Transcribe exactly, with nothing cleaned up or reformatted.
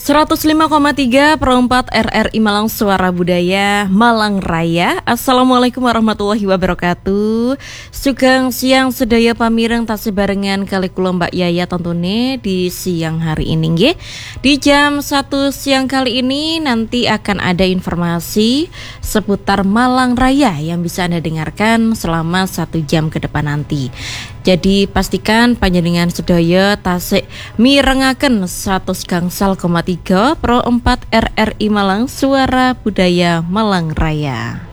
seratus lima koma tiga per empat R R I Malang, Suara Budaya Malang Raya. Assalamualaikum warahmatullahi wabarakatuh. Sugeng siang sedaya pamireng tasih barengan kali kula Mbak Yaya tentunya di siang hari ini nggih. Di jam satu siang kali ini nanti akan ada informasi seputar Malang Raya yang bisa Anda dengarkan selama satu jam ke depan nanti. Jadi pastikan panjenengan sedaya tasik mirengaken seratus gangsal koma tiga pro empat R R I Malang, Suara Budaya Malang Raya.